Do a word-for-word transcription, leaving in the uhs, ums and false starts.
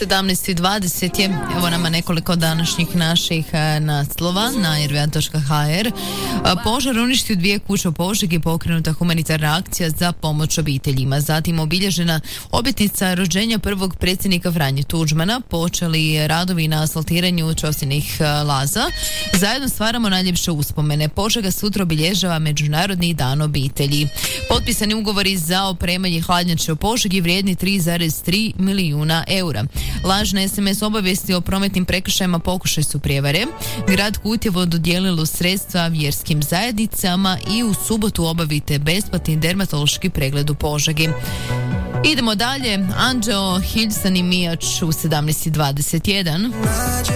sedamnaest i dvadeset je, evo nama nekoliko današnjih naših naslova na er ve a točka ha er. Požar uništio dvije kuće u Požegi, pokrenuta humanitarna akcija za pomoć obiteljima. Zatim obilježena obljetnica rođenja prvog predsjednika Franje Tuđmana, počeli radovi na asfaltiranju Ćosinih laza. Zajedno stvaramo najljepše uspomene. Požega sutra obilježava Međunarodni dan obitelji. Potpisani ugovori za opremanje hladnjače u Požegi vrijedni tri zarez tri milijuna eura. Lažne es em es obavijesti o prometnim prekršajima pokušaj su prijevare. Grad Kutjevo dodijelilo sredstva vjerskim zajednicama i u subotu obavite besplatni dermatološki pregled u Požegi. Idemo dalje. Anđeo, Hilsan i Mijač u sedamnaest i dvadeset jedan.